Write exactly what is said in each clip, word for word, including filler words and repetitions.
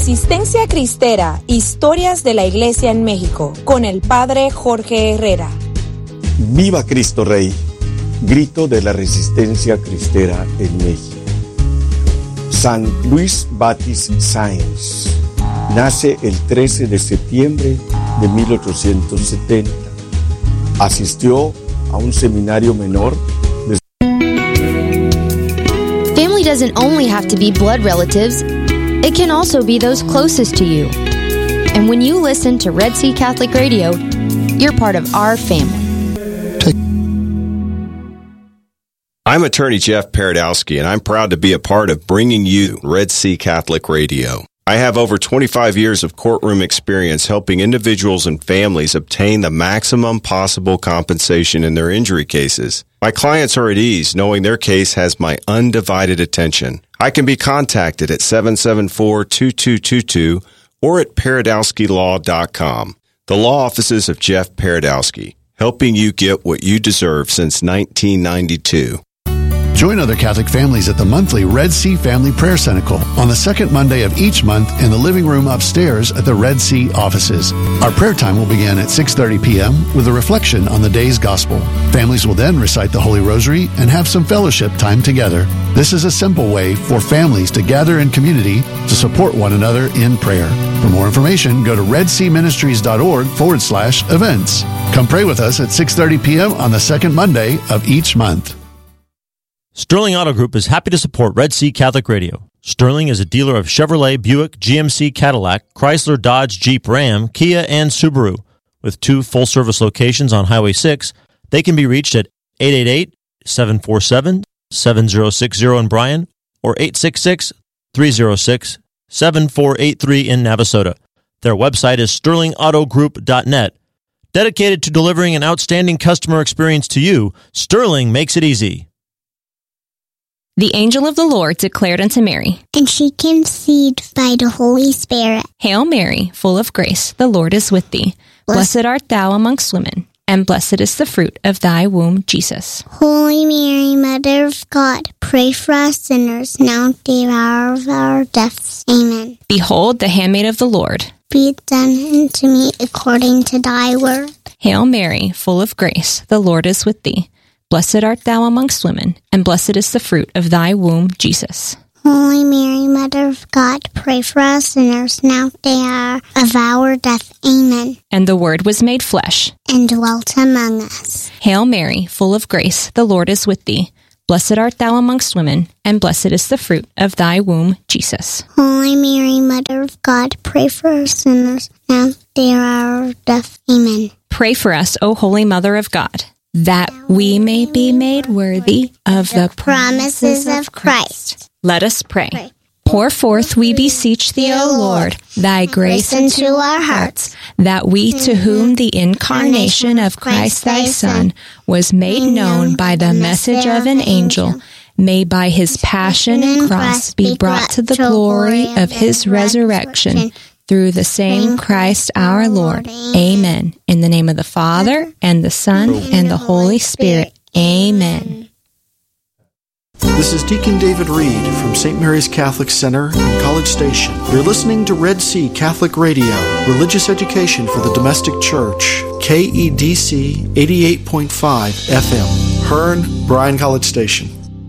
Resistencia Cristera, historias de la Iglesia en México, con el Padre Jorge Herrera. ¡Viva Cristo Rey! Grito de la Resistencia Cristera en México. San Luis Baptiste Sáenz nace el trece de septiembre de mil ochocientos setenta. Asistió a un seminario menor. Family doesn't only have to be blood relatives. It can also be those closest to you. And when you listen to Red Sea Catholic Radio, you're part of our family. I'm attorney Jeff Paradowski, and I'm proud to be a part of bringing you Red Sea Catholic Radio. I have over twenty-five years of courtroom experience helping individuals and families obtain the maximum possible compensation in their injury cases. My clients are at ease knowing their case has my undivided attention. I can be contacted at seven seven four, two two two two or at paradowski law dot com. The law offices of Jeff Paradowski, helping you get what you deserve since nineteen ninety-two. Join other Catholic families at the monthly Red Sea Family Prayer Cenacle on the second Monday of each month in the living room upstairs at the Red Sea offices. Our prayer time will begin at six thirty p.m. with a reflection on the day's gospel. Families will then recite the Holy Rosary and have some fellowship time together. This is a simple way for families to gather in community to support one another in prayer. For more information, go to redseaministries.org forward slash events. Come pray with us at six thirty p.m. on the second Monday of each month. Sterling Auto Group is happy to support Red Sea Catholic Radio. Sterling is a dealer of Chevrolet, Buick, G M C, Cadillac, Chrysler, Dodge, Jeep, Ram, Kia, and Subaru. With two full-service locations on Highway six, they can be reached at eight eight eight, seven four seven, seven zero six zero in Bryan or eight six six, three zero six, seven four eight three in Navasota. Their website is sterling auto group dot net. Dedicated to delivering an outstanding customer experience to you, Sterling makes it easy. The angel of the Lord declared unto Mary, and she conceived by the Holy Spirit. Hail Mary, full of grace, the Lord is with thee. Blessed, blessed art thou amongst women, and blessed is the fruit of thy womb, Jesus. Holy Mary, Mother of God, pray for us sinners, now at the hour of our deaths. Amen. Behold, the handmaid of the Lord. Be it done unto me according to thy word. Hail Mary, full of grace, the Lord is with thee. Blessed art thou amongst women, and blessed is the fruit of thy womb, Jesus. Holy Mary, Mother of God, pray for us sinners, now at the hour of our death. Amen. And the Word was made flesh, and dwelt among us. Hail Mary, full of grace, the Lord is with thee. Blessed art thou amongst women, and blessed is the fruit of thy womb, Jesus. Holy Mary, Mother of God, pray for us sinners, now at the hour of death. Amen. Pray for us, O Holy Mother of God, that we may be made worthy of the promises of Christ. Let us pray. pray. Pour forth, we beseech thee, O Lord, thy grace into our hearts, that we, to whom the incarnation of Christ thy Son was made known by the message of an angel, may by his passion and cross be brought to the glory of his resurrection, through the same Christ our Lord. Amen. In the name of the Father, and the Son, and the Holy Spirit. Amen. This is Deacon David Reed from Saint Mary's Catholic Center in College Station. You're listening to Red Sea Catholic Radio, religious education for the domestic church, K E D C eighty-eight point five F M, Hearn, Bryan College Station.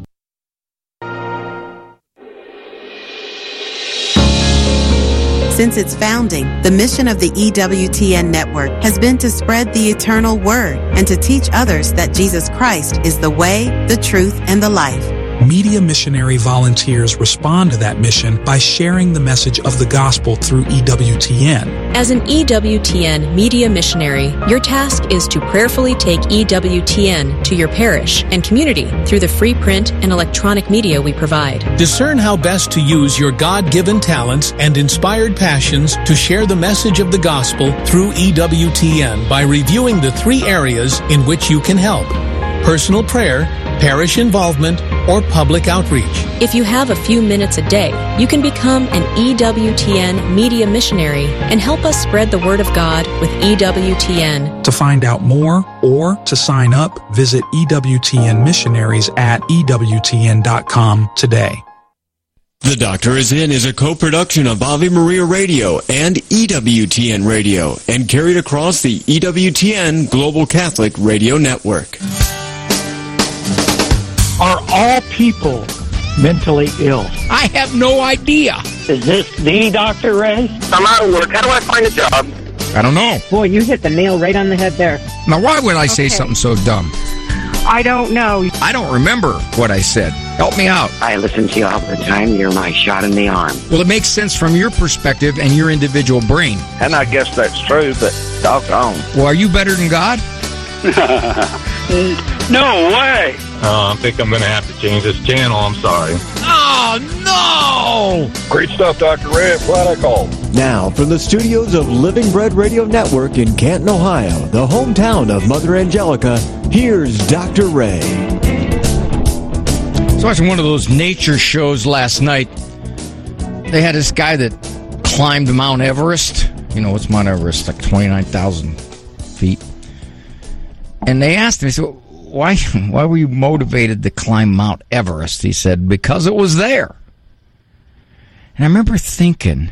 Since its founding, the mission of the E W T N Network has been to spread the eternal word and to teach others that Jesus Christ is the way, the truth, and the life. Media missionary volunteers respond to that mission by sharing the message of the gospel through E W T N. As an E W T N media missionary, your task is to prayerfully take E W T N to your parish and community through the free print and electronic media we provide. Discern how best to use your God-given talents and inspired passions to share the message of the gospel through E W T N by reviewing the three areas in which you can help: personal prayer, parish involvement, or public outreach. If you have a few minutes a day, you can become an E W T N media missionary and help us spread the word of God with E W T N. To find out more or to sign up, visit E W T N Missionaries at E W T N dot com today. The Doctor Is In is a co-production of Ave Maria Radio and E W T N Radio and carried across the E W T N Global Catholic Radio Network. Are all people mentally ill? I have no idea. Is this the Doctor Ray? I'm out of work. How do I find a job? I don't know. Boy, you hit the nail right on the head there. Now, why would I say okay. something so dumb? I don't know. I don't remember what I said. Help me out. I listen to you all the time. You're my shot in the arm. Well, it makes sense from your perspective and your individual brain. And I guess that's true, but doggone. Well, are you better than God? No way. Uh, I think I'm going to have to change this channel. I'm sorry. Oh, no! Great stuff, Doctor Ray. Glad I called. Now, from the studios of Living Bread Radio Network in Canton, Ohio, the hometown of Mother Angelica, here's Doctor Ray. I was watching one of those nature shows last night. They had this guy that climbed Mount Everest. You know, what's Mount Everest? Like twenty-nine thousand feet. And they asked him, he said, why, why were you motivated to climb Mount Everest? He said, because it was there. And I remember thinking,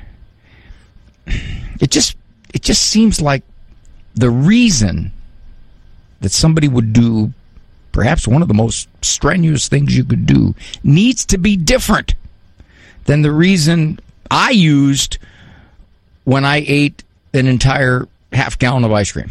it just it just seems like the reason that somebody would do perhaps one of the most strenuous things you could do needs to be different than the reason I used when I ate an entire half gallon of ice cream.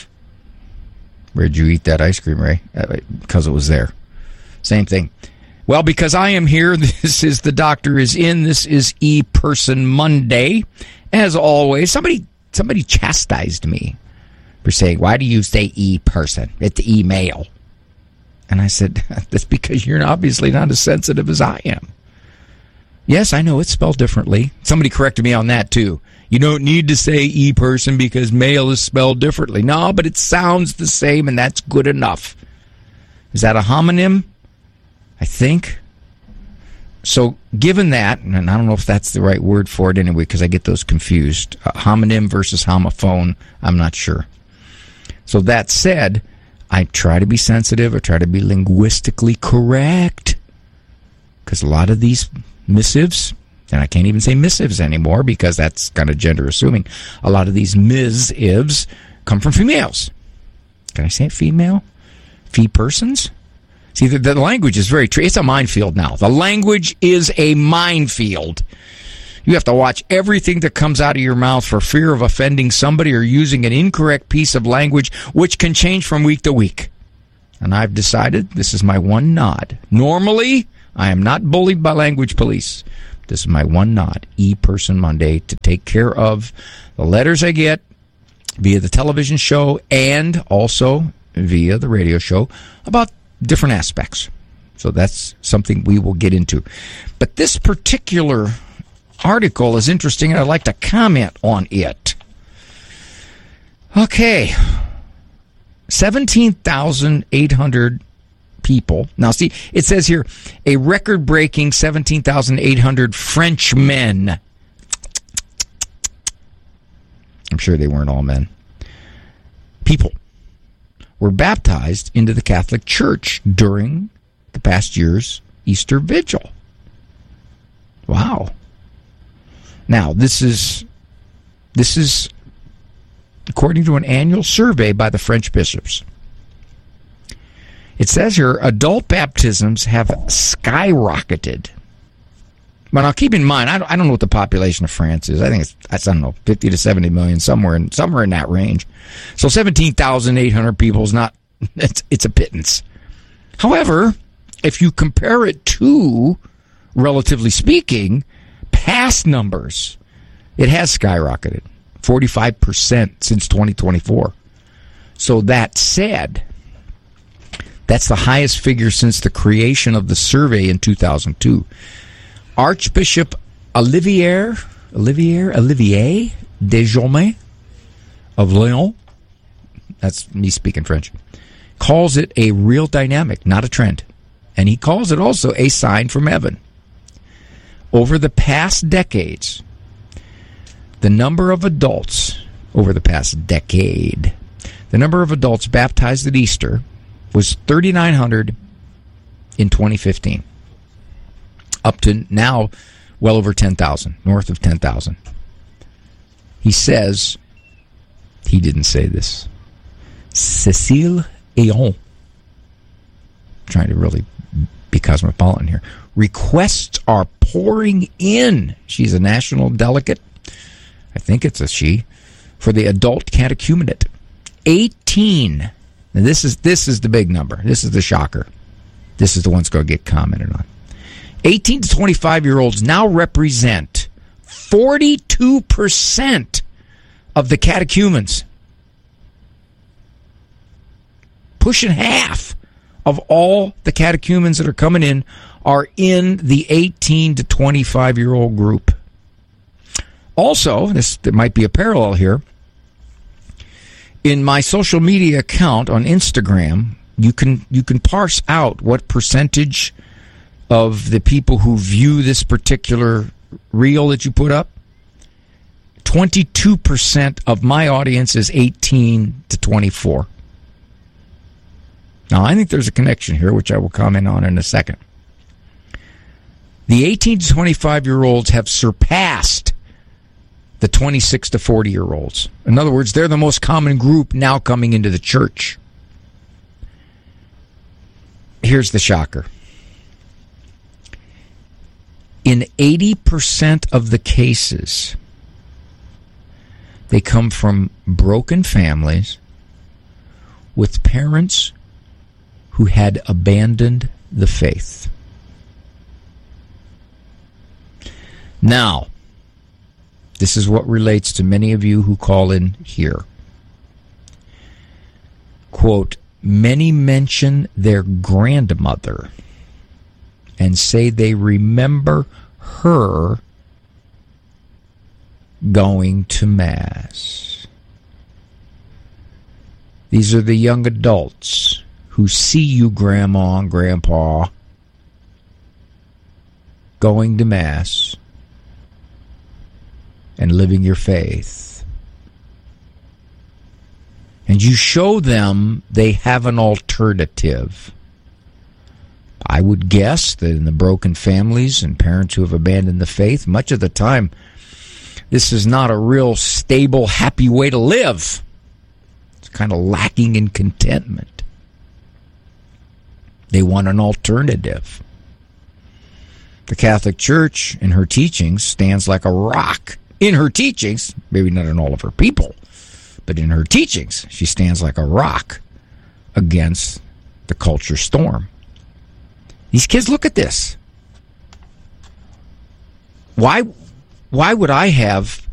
Where'd you eat that ice cream, Ray? Uh, because it was there. Same thing. Well, because I am here, this is The Doctor Is In. This is E-Person Monday. As always, somebody somebody chastised me for saying, why do you say E-Person? It's email. And I said, that's because you're obviously not as sensitive as I am. Yes, I know it's spelled differently. Somebody corrected me on that, too. You don't need to say E-Person because mail is spelled differently. No, but it sounds the same, and that's good enough. Is that a homonym? I think. So, given that, and I don't know if that's the right word for it anyway, because I get those confused. Uh, homonym versus homophone, I'm not sure. So, that said, I try to be sensitive. I try to be linguistically correct. Because a lot of these missives, and I can't even say missives anymore because that's kind of gender assuming. A lot of these missives come from females. Can I say it female? Fee persons? See, the, the language is very true. It's a minefield now. The language is a minefield. You have to watch everything that comes out of your mouth for fear of offending somebody or using an incorrect piece of language, which can change from week to week. And I've decided this is my one nod. Normally, I am not bullied by language police. This is my one nod, E-Person Monday, to take care of the letters I get via the television show and also via the radio show about different aspects. So that's something we will get into. But this particular article is interesting, and I'd like to comment on it. Okay. seventeen thousand eight hundred people. Now, see, it says here, a record-breaking seventeen thousand eight hundred Frenchmen. I'm sure they weren't all men. People were baptized into the Catholic Church during the past year's Easter Vigil. Wow. Now, this is this is according to an annual survey by the French bishops. It says here, adult baptisms have skyrocketed. But now keep in mind, I don't, I don't know what the population of France is. I think it's, I don't know, fifty to seventy million, somewhere in somewhere in that range. So seventeen thousand eight hundred people is not, it's, it's a pittance. However, if you compare it to, relatively speaking, past numbers, it has skyrocketed. forty-five percent since twenty twenty-four. So that said, that's the highest figure since the creation of the survey in two thousand two. Archbishop Olivier, Olivier, Olivier Desjomais of Lyon, that's me speaking French, calls it a real dynamic, not a trend. And he calls it also a sign from heaven. Over the past decades, the number of adults, over the past decade, the number of adults baptized at Easter was thirty-nine hundred in twenty fifteen. Up to now, well over ten thousand, north of ten thousand. He says, he didn't say this, Cécile Ayon, trying to really be cosmopolitan here, requests are pouring in. She's a national delegate, I think it's a she, for the adult catechumenate. eighteen. Now this is this is the big number. This is the shocker. This is the one that's going to get commented on. eighteen to twenty-five-year-olds now represent forty-two percent of the catechumens. Pushing half of all the catechumens that are coming in are in the eighteen to twenty-five-year-old group. Also, this there might be a parallel here. In my social media account on Instagram, you can you can parse out what percentage of the people who view this particular reel that you put up. twenty-two percent of my audience is eighteen to twenty-four. Now, I think there's a connection here, which I will comment on in a second. The eighteen to twenty-five-year-olds have surpassed the twenty-six to forty-year-olds. In other words, they're the most common group now coming into the church. Here's the shocker. In eighty percent of the cases, they come from broken families with parents who had abandoned the faith. Now, this is what relates to many of you who call in here. Quote, many mention their grandmother and say they remember her going to Mass. These are the young adults who see you, Grandma and Grandpa, going to Mass and living your faith. And you show them they have an alternative. I would guess that in the broken families and parents who have abandoned the faith, much of the time, this is not a real stable, happy way to live. It's kind of lacking in contentment. They want an alternative. The Catholic Church, in her teachings, stands like a rock. In her teachings, maybe not in all of her people, but in her teachings, she stands like a rock against the culture storm. These kids look at this. Why, why would I have